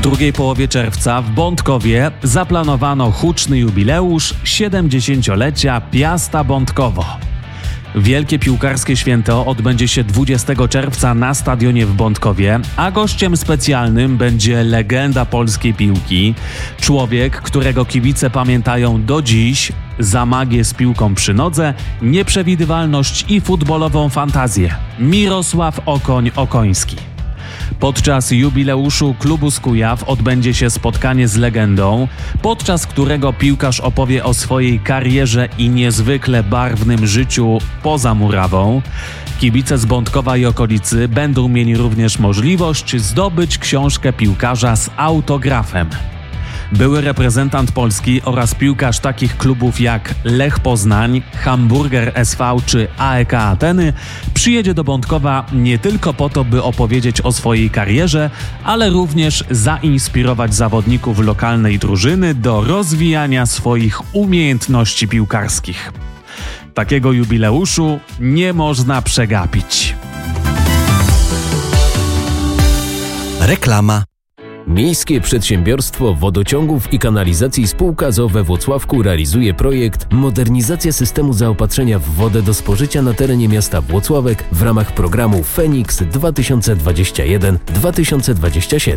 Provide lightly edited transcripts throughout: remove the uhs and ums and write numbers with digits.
drugiej połowie czerwca w Bątkowie zaplanowano huczny jubileusz 70-lecia Piasta Bątkowo. Wielkie piłkarskie święto odbędzie się 20 czerwca na stadionie w Bątkowie, a gościem specjalnym będzie legenda polskiej piłki, człowiek, którego kibice pamiętają do dziś za magię z piłką przy nodze, nieprzewidywalność i futbolową fantazję. Mirosław Okoń-Okoński. Podczas jubileuszu klubu z Kujaw odbędzie się spotkanie z legendą, podczas którego piłkarz opowie o swojej karierze i niezwykle barwnym życiu poza murawą. Kibice z Bątkowa i okolicy będą mieli również możliwość zdobyć książkę piłkarza z autografem. Były reprezentant Polski oraz piłkarz takich klubów jak Lech Poznań, Hamburger SV czy AEK Ateny przyjedzie do Bątkowa nie tylko po to, by opowiedzieć o swojej karierze, ale również zainspirować zawodników lokalnej drużyny do rozwijania swoich umiejętności piłkarskich. Takiego jubileuszu nie można przegapić. Reklama. Miejskie Przedsiębiorstwo Wodociągów i Kanalizacji Spółka z o.o. we Włocławku realizuje projekt Modernizacja systemu zaopatrzenia w wodę do spożycia na terenie miasta Włocławek w ramach programu Feniks 2021-2027.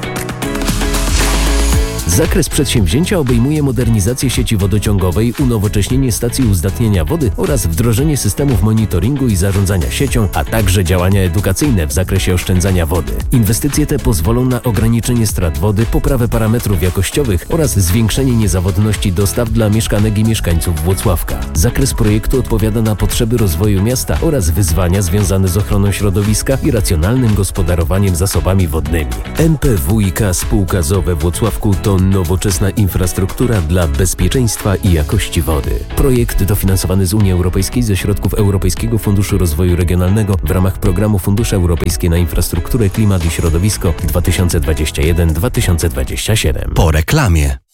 Zakres przedsięwzięcia obejmuje modernizację sieci wodociągowej, unowocześnienie stacji uzdatniania wody oraz wdrożenie systemów monitoringu i zarządzania siecią, a także działania edukacyjne w zakresie oszczędzania wody. Inwestycje te pozwolą na ograniczenie strat wody, poprawę parametrów jakościowych oraz zwiększenie niezawodności dostaw dla mieszkanek i mieszkańców Włocławka. Zakres projektu odpowiada na potrzeby rozwoju miasta oraz wyzwania związane z ochroną środowiska i racjonalnym gospodarowaniem zasobami wodnymi. MPWiK Spółka z o.o. we Włocławku to nowoczesna infrastruktura dla bezpieczeństwa i jakości wody. Projekt dofinansowany z Unii Europejskiej ze środków Europejskiego Funduszu Rozwoju Regionalnego w ramach programu Fundusze Europejskie na Infrastrukturę, Klimat i Środowisko 2021-2027. Po reklamie.